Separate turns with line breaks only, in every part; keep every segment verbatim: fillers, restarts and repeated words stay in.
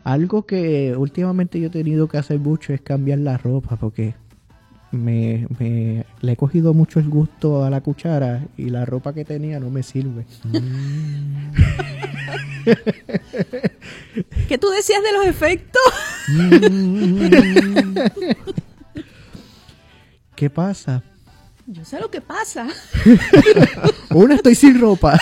Algo que últimamente yo he tenido que hacer mucho es cambiar la ropa porque me, me le he cogido mucho el gusto a la cuchara y la ropa que tenía no me sirve.
Mm.
¿Qué tú decías de los efectos?
¿Qué pasa?
Yo sé lo que pasa.
Una, estoy sin ropa.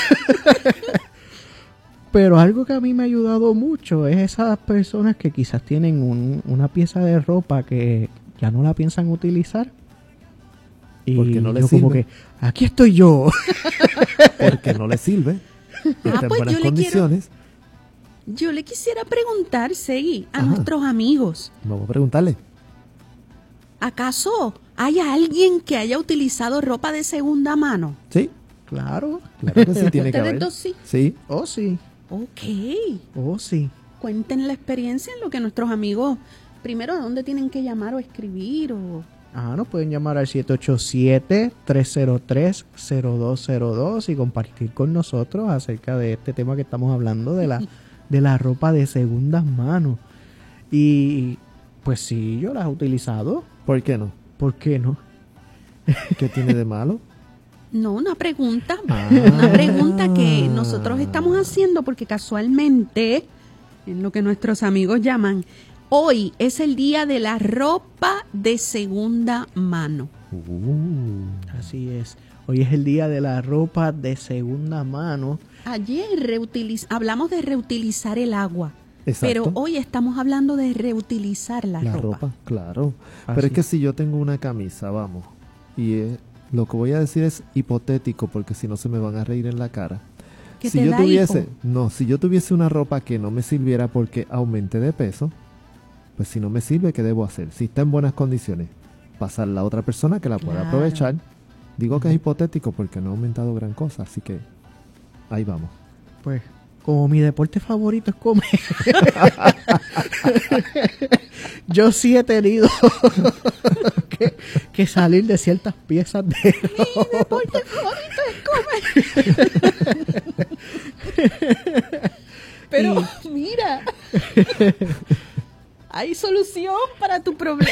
Pero algo que a mí me ha ayudado mucho es esas personas que quizás tienen un, una pieza de ropa que ya no la piensan utilizar. Y
porque no les
yo
sirve.
Como que, aquí estoy yo.
Porque no le sirve. Está
Ah,
en
pues
buenas
yo le
condiciones.
Yo le quisiera preguntar, Segui, a
Ajá.
nuestros amigos,
Vamos a preguntarle.
¿acaso hay alguien que haya utilizado ropa de segunda mano?
Sí,
Claro.
claro que sí, tiene que
Ustedes
haber.
dos sí.
Sí.
Oh, sí.
Ok.
Oh, sí.
Cuenten la experiencia en lo que nuestros amigos, primero, ¿a dónde tienen que llamar o escribir? O...
Ah, nos pueden llamar al siete ocho siete, tres cero tres, cero dos cero dos y compartir con nosotros acerca de este tema que estamos hablando de la, de la ropa de segundas manos. Y pues sí, yo las he utilizado.
¿Por qué no?
¿Por qué no?
¿Qué tiene de malo?
No, una pregunta.
Ah.
Una pregunta que nosotros estamos haciendo porque casualmente, en lo que nuestros amigos llaman, hoy es el día de la ropa de segunda mano.
Uh.
Así es. Hoy es el día de la ropa de segunda mano.
Ayer reutiliz- hablamos de reutilizar el agua,
Exacto.
pero hoy estamos hablando de reutilizar la,
La
ropa.
ropa, claro.
Así.
Pero es que si yo tengo una camisa, vamos, y eh, lo que voy a decir es hipotético, porque si no se me van a reír en la cara.
¿Que
Si
te
yo
da
tuviese,
hipo?
no, si yo tuviese una ropa que no me sirviera porque aumente de peso, pues si no me sirve, ¿qué debo hacer? Si está en buenas condiciones, pasarla a otra persona que la pueda
Claro.
aprovechar. Digo que es hipotético porque no ha aumentado gran cosa, así que ahí vamos.
Pues, como mi deporte favorito es comer. Yo sí he tenido que, que salir de ciertas piezas de ropa.
Mi deporte favorito es comer. Pero mira, hay solución para tu problema.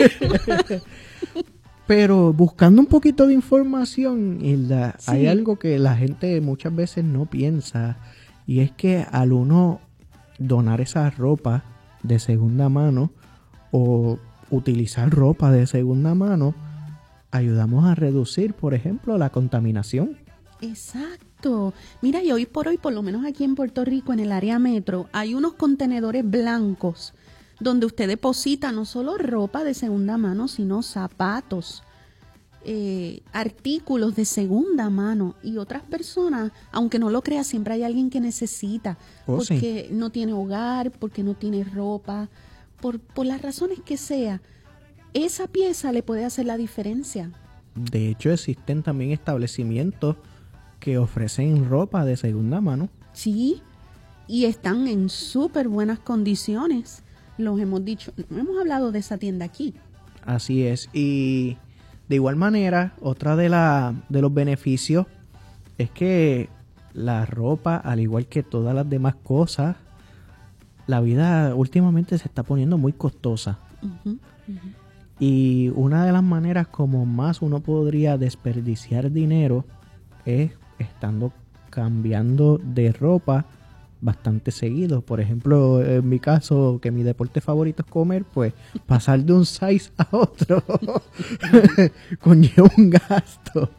Pero buscando un poquito de información, Hilda,
Sí.
hay algo que la gente muchas veces no piensa, y es que al uno donar esa ropa de segunda mano o utilizar ropa de segunda mano, ayudamos a reducir, por ejemplo, la contaminación.
Exacto. Mira, y hoy por hoy, por lo menos aquí en Puerto Rico, en el área metro, hay unos contenedores blancos donde usted deposita no solo ropa de segunda mano, sino zapatos, eh, artículos de segunda mano. Y otras personas, aunque no lo crea, siempre hay alguien que necesita,
Oh, sí.
porque no tiene hogar, porque no tiene ropa, por, por las razones que sea. Esa pieza le puede hacer la diferencia.
De hecho, existen también establecimientos que ofrecen ropa de segunda mano.
Sí, y están en súper buenas condiciones. Los hemos dicho, no hemos hablado de esa tienda aquí.
Así es. Y de igual manera, otra de, la, de los beneficios es que la ropa, al igual que todas las demás cosas, la vida últimamente se está poniendo muy costosa.
Ujú, ujú.
Y una de las maneras como más uno podría desperdiciar dinero es estando cambiando de ropa bastante seguido. Por ejemplo, en mi caso, que mi deporte favorito es comer, pues pasar de un size a otro conlleva un gasto.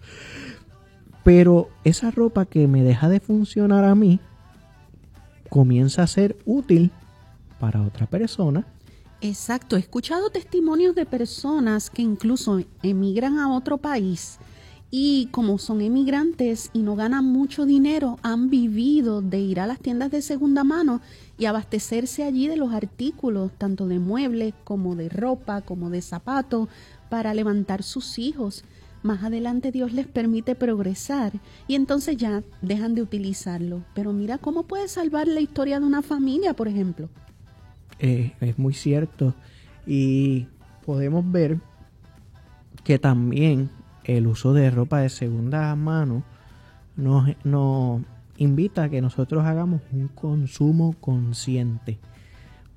Pero esa ropa que me deja de funcionar a mí comienza a ser útil para otra persona.
Exacto, he escuchado testimonios de personas que incluso emigran a otro país y como son emigrantes y no ganan mucho dinero, han vivido de ir a las tiendas de segunda mano y abastecerse allí de los artículos, tanto de muebles como de ropa, como de zapatos, para levantar sus hijos. Más adelante Dios les permite progresar y entonces ya dejan de utilizarlo. Pero mira cómo puede salvar la historia de una familia, por ejemplo.
Eh, es muy cierto. Y podemos ver que también el uso de ropa de segunda mano nos, nos invita a que nosotros hagamos un consumo consciente.